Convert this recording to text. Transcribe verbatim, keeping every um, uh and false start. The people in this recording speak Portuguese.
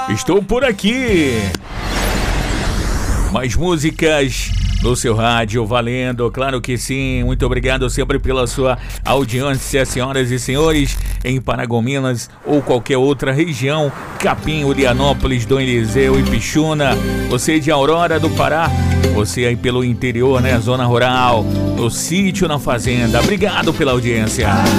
Estou por aqui. Mais músicas no seu rádio, valendo, claro que sim. Muito obrigado sempre pela sua audiência, senhoras e senhores, em Paragominas ou qualquer outra região, Capim, Urianópolis, Dom Eliseu e Pixuna. Você de Aurora do Pará, você aí pelo interior, né, zona rural, no sítio, na fazenda. Obrigado pela audiência.